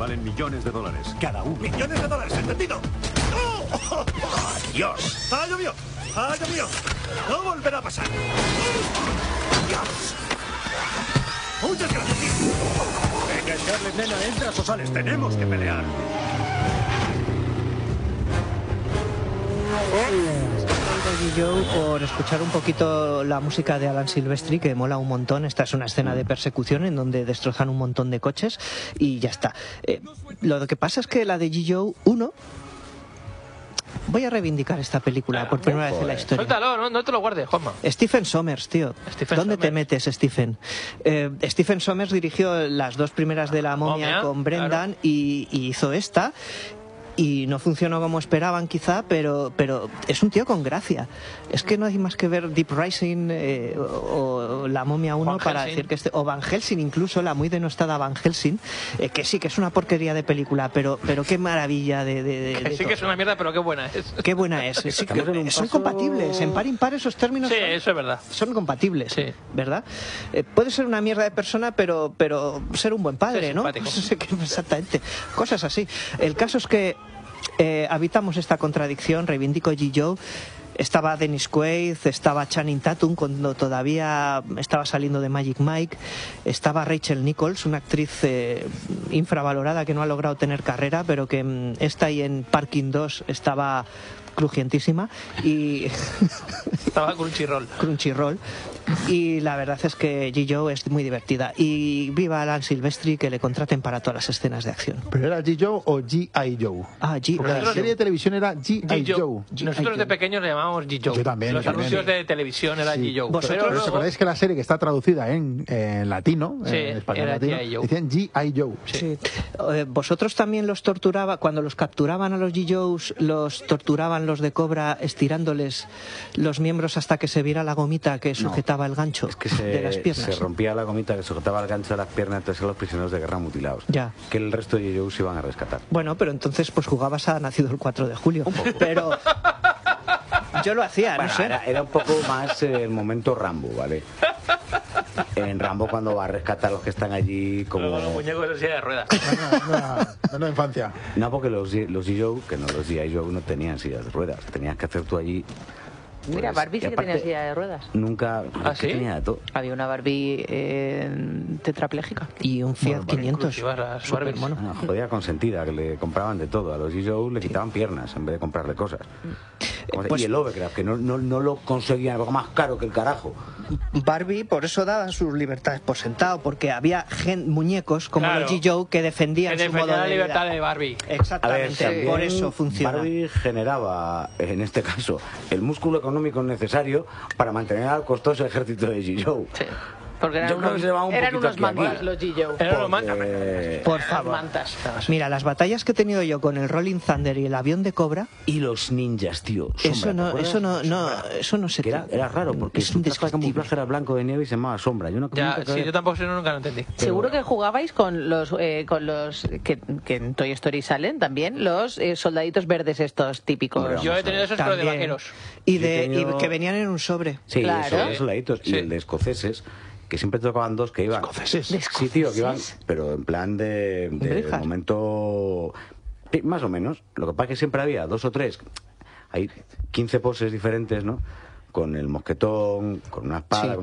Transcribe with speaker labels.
Speaker 1: Valen millones de dólares, cada uno.
Speaker 2: ¡Millones de dólares! ¿Entendido? ¡Oh!
Speaker 1: ¡Dios!
Speaker 2: ¡Ah, llovió! ¡Ah, llovió! ¡No volverá a pasar! ¡Dios! ¡Muchas gracias, tío!
Speaker 1: Venga, Scarlett, nena, ¿entras o sales? ¡Tenemos que pelear!
Speaker 3: Joe por escuchar un poquito la música de Alan Silvestri, que mola un montón. Esta es una escena de persecución en donde destrozan un montón de coches y ya está. Lo que pasa es que la de G.I. Joe 1... Voy a reivindicar esta película por primera vez en la historia.
Speaker 4: Suéltalo, no te lo guardes, Juanma.
Speaker 3: Stephen Sommers, tío. ¿Dónde te metes, Stephen? Stephen Sommers dirigió las dos primeras de La momia con Brendan, claro. y hizo esta. Y no funcionó como esperaban quizá, pero es un tío con gracia. Es que no hay más que ver Deep Rising o La momia 1 para decir que o Van Helsing, incluso la muy denostada Van Helsing, que sí que es una porquería de película, pero qué maravilla de
Speaker 4: sí, que es una mierda, pero qué buena es.
Speaker 3: Qué buena es. Sí, son compatibles, en par impar esos términos.
Speaker 4: Sí, eso es verdad.
Speaker 3: Son compatibles,
Speaker 4: sí.
Speaker 3: ¿Verdad? Puede ser una mierda de persona, pero ser un buen padre, ¿no? Exactamente. Cosas así. El caso es que habitamos esta contradicción. Reivindico G. Joe. Estaba Dennis Quaid, estaba Channing Tatum cuando todavía estaba saliendo de Magic Mike, estaba Rachel Nichols, una actriz infravalorada que no ha logrado tener carrera, pero que esta y en Parking 2 estaba crujientísima y
Speaker 4: estaba Crunchyroll.
Speaker 3: Y la verdad es que G. Joe es muy divertida y viva Alan Silvestri, que le contraten para todas las escenas de acción.
Speaker 5: ¿Pero era G. Joe o G.I. Joe?
Speaker 3: Porque
Speaker 5: la serie de televisión era G.I. Joe.
Speaker 4: Nosotros de pequeños le llamábamos G. Joe.
Speaker 5: Yo también.
Speaker 4: Los anuncios de televisión eran G. Joe.
Speaker 3: Pero
Speaker 5: ¿os acordáis que la serie que está traducida en latino, en español latino, decían G.I. Joe?
Speaker 3: Sí. ¿Vosotros también los torturaba cuando los capturaban a los G. Joes, los torturaban los de Cobra estirándoles los miembros hasta que se viera la gomita que sujetaba el gancho de las piernas?
Speaker 6: Se rompía la gomita que sujetaba el gancho de las piernas, entonces eran los prisioneros de guerra mutilados.
Speaker 3: Ya.
Speaker 6: Que el resto de ellos se iban a rescatar.
Speaker 3: Bueno, pero entonces pues jugabas a Nacido el 4 de julio. Pero yo lo hacía,
Speaker 6: bueno,
Speaker 3: no sé.
Speaker 6: Era un poco más el momento Rambo, ¿vale? En Rambo cuando va a rescatar a los que están allí como...
Speaker 4: Los muñecos de silla de ruedas.
Speaker 5: No, infancia.
Speaker 6: No, porque los G.I. Joe, que no los G.I. Joe no tenían sillas de ruedas. Tenías que hacer tú allí...
Speaker 7: Mira, Barbie sí que tenía silla de ruedas.
Speaker 6: Nunca...
Speaker 4: ¿Sí?
Speaker 6: Tenía de todo.
Speaker 7: Había una Barbie tetrapléjica.
Speaker 3: Y un Fiat 500.
Speaker 4: Super mono.
Speaker 6: Una jodida consentida, que le compraban de todo. A los G.I. Joe le quitaban piernas en vez de comprarle cosas. Pues, y el Overcraft, que no lo conseguían, algo más caro que el carajo.
Speaker 3: Barbie, por eso daba sus libertades por sentado, porque había muñecos como los G. Joe que defendían su modo de
Speaker 4: la libertad
Speaker 3: vida.
Speaker 4: de Barbie.
Speaker 3: Exactamente,
Speaker 6: ver,
Speaker 3: por eso funciona.
Speaker 6: Barbie generaba, en este caso, el músculo económico necesario para mantener al costoso ejército de G. Joe.
Speaker 7: Sí. Porque eran unos mantas los G. Joe.
Speaker 4: Eran unos mantas.
Speaker 3: Por favor.
Speaker 7: Mantas.
Speaker 3: Mira, las batallas que he tenido yo con el Rolling Thunder y el avión de Cobra...
Speaker 6: Y los ninjas, tío.
Speaker 3: Sombra, eso no sé.
Speaker 6: Era raro, porque su camuflaje era blanco de nieve y se llamaba Sombra. Yo
Speaker 4: yo tampoco nunca lo entendí.
Speaker 7: Seguro que jugabais con los que en Toy Story salen también, los soldaditos verdes estos típicos.
Speaker 4: Yo he tenido esos, pero de vaqueros.
Speaker 3: Y que venían en un sobre.
Speaker 6: Sí,
Speaker 7: claro.
Speaker 6: Esos soldaditos. Y el de escoceses, que siempre tocaban dos que iban.
Speaker 5: ¿Escoceses?
Speaker 6: Sí, tío, que iban, pero en plan de momento... Sí, más o menos. Lo que pasa es que siempre había dos o tres. Hay 15 poses diferentes, ¿no? Con el mosquetón, con una espada...